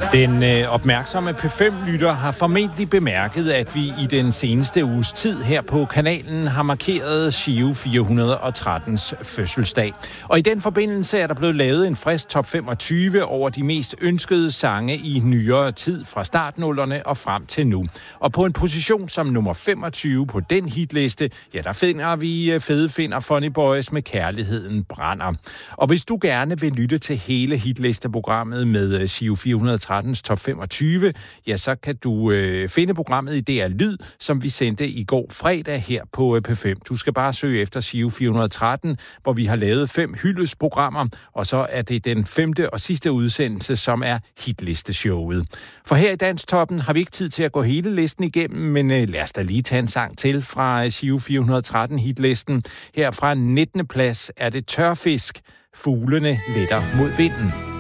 Den opmærksomme P5-lytter har formentlig bemærket, at vi i den seneste uges tid her på kanalen har markeret Giro 413's fødselsdag. Og i den forbindelse er der blevet lavet en frisk top 25 over de mest ønskede sange i nyere tid fra startnullerne og frem til nu. Og på en position som nummer 25 på den hitliste, ja, der finder vi Fede Finn og Funny Boys med Kærligheden brænder. Og hvis du gerne vil lytte til hele hitlisteprogrammet med Giro 413 top 25, ja, så kan du finde programmet i DR Lyd, som vi sendte i går fredag her på P5. Du skal bare søge efter Giro 413, hvor vi har lavet 5 hyldestprogrammer, og så er det den 5. og sidste udsendelse, som er hitlisteshowet. For her i Danstoppen har vi ikke tid til at gå hele listen igennem, men lad os da lige tage en sang til fra Giro 413 hitlisten. Her fra 19. plads er det Tørfisk, Fuglene letter mod vinden.